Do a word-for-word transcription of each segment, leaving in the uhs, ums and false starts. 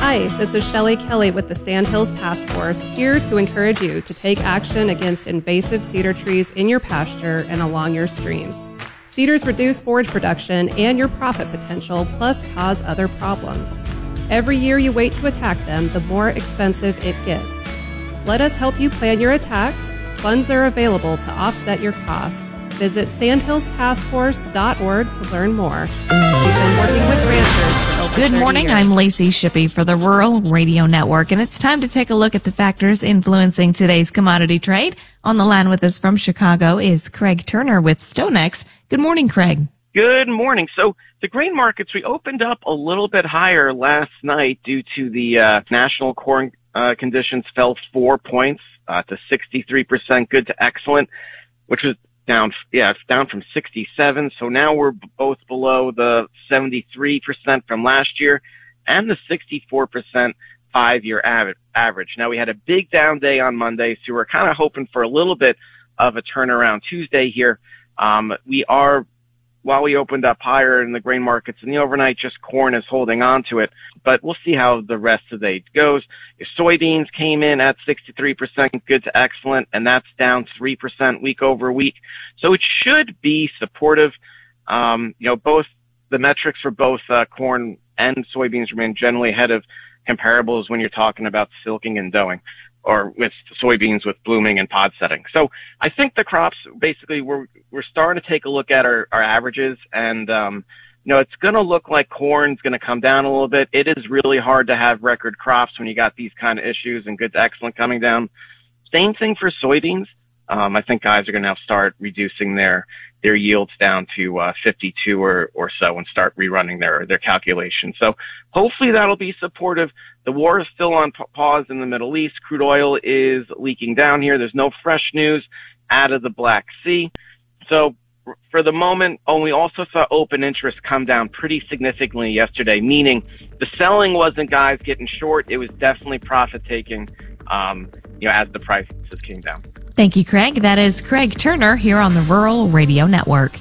Hi, this is Shelley Kelly with the Sandhills Task Force, here to encourage you to take action against invasive cedar trees in your pasture and along your streams. Cedars reduce forage production and your profit potential, plus cause other problems. Every year you wait to attack them, the more expensive it gets. Let us help you plan your attack. Funds are available to offset your costs. Visit sandhills task force dot org to learn more. We've been working with ranchers for over Good morning. thirty years. I'm Lacey Shippey for the Rural Radio Network, and it's time to take a look at the factors influencing today's commodity trade. On the line with us from Chicago is Craig Turner with StoneX. Good morning, Craig. Good morning. So the grain markets, we opened up a little bit higher last night due to the uh, national corn uh, conditions fell four points uh, to sixty-three percent good to excellent, which was down, yeah, it's down from sixty-seven. So now we're both below the seventy-three percent from last year and the sixty-four percent five-year av- average. Now we had a big down day on Monday, so we're kind of hoping for a little bit of a turnaround Tuesday here. Um, we are, while we opened up higher in the grain markets in the overnight, just corn is holding on to it, but we'll see how the rest of the day goes. Soybeans came in at sixty-three percent good to excellent, and that's down three percent week over week. So it should be supportive. Um, you know, both the metrics for both uh, corn and soybeans remain generally ahead of comparables when you're talking about silking and doughing, or with soybeans with blooming and pod setting. So I think the crops, basically, we're, we're starting to take a look at our, our averages, and, um, you know, it's going to look like corn's going to come down a little bit. It is really hard to have record crops when you got these kind of issues and good to excellent coming down. Same thing for soybeans. Um, I think guys are going to have to start reducing their, their yields down to, uh, fifty-two or, or so and start rerunning their, their calculations. So hopefully that'll be supportive. The war is still on pause in the Middle East. Crude oil is leaking down here. There's no fresh news out of the Black Sea. So for the moment, oh, we also saw open interest come down pretty significantly yesterday, meaning the selling wasn't guys getting short. It was definitely profit taking, um, you know, as the prices came down. Thank you, Craig. That is Craig Turner here on the Rural Radio Network.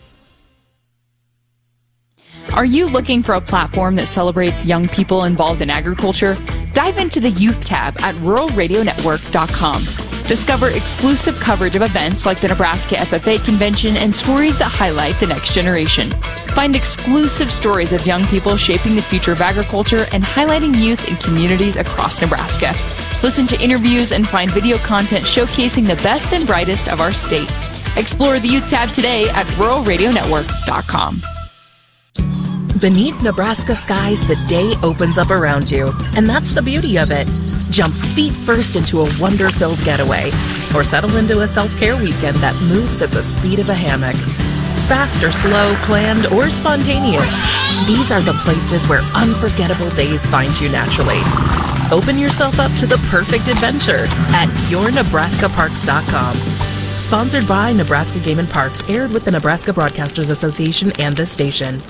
Are you looking for a platform that celebrates young people involved in agriculture? Dive into the Youth tab at rural radio network dot com. Discover exclusive coverage of events like the Nebraska F F A Convention and stories that highlight the next generation. Find exclusive stories of young people shaping the future of agriculture and highlighting youth in communities across Nebraska. Listen to interviews and find video content showcasing the best and brightest of our state. Explore the Youth tab today at rural radio network dot com. Beneath Nebraska skies, the day opens up around you, and that's the beauty of it. Jump feet first into a wonder-filled getaway, or settle into a self-care weekend that moves at the speed of a hammock. Fast or slow, planned or spontaneous, these are the places where unforgettable days find you naturally. Open yourself up to the perfect adventure at your nebraska parks dot com. Sponsored by Nebraska Game and Parks, aired with the Nebraska Broadcasters Association and this station.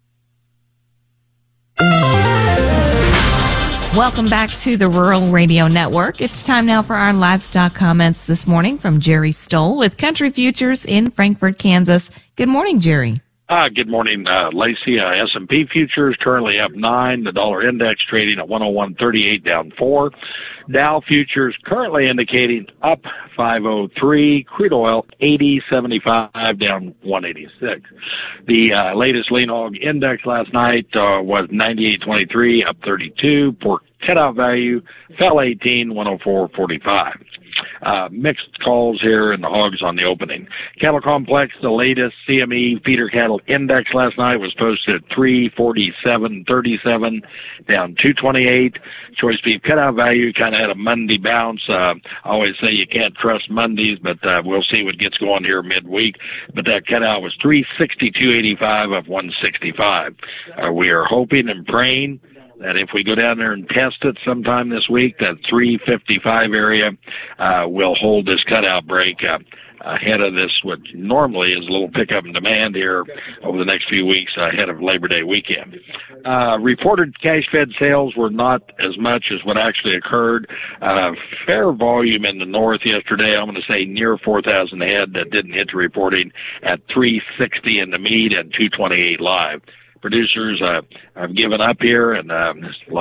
Welcome back to the Rural Radio Network. It's time now for our livestock comments this morning from Jerry Stoll with Country Futures in Frankfort, Kansas. Good morning, Jerry. Uh, good morning, uh, Lacey. Uh, S and P futures currently up nine. The dollar index trading at one oh one thirty-eight, down four. Dow futures currently indicating up five oh three. Crude oil eighty seventy-five, down one eighty-six. The uh, latest lean hog index last night uh, was ninety-eight twenty-three, up thirty-two. Pork cutout value fell eighteen, one oh four forty-five. Uh, mixed calls here in the hogs on the opening. Cattle complex, the latest C M E feeder cattle index last night was posted at three forty-seven thirty-seven, down two twenty-eight. Choice beef cutout value kind of had a Monday bounce. Uh, I always say you can't trust Mondays, but uh, we'll see what gets going here midweek. But that cutout was three sixty-two eighty-five of one sixty-five. Uh, we are hoping and praying that if we go down there and test it sometime this week, that three fifty-five area uh, will hold this cutout break uh, ahead of this, what normally is a little pickup in demand here over the next few weeks ahead of Labor Day weekend. Uh, reported cash-fed sales were not as much as what actually occurred. Uh, fair volume in the north yesterday, I'm going to say near four thousand head that didn't hit the reporting at three sixty in the meat and two twenty-eight live. Producers uh, have given up here, and um,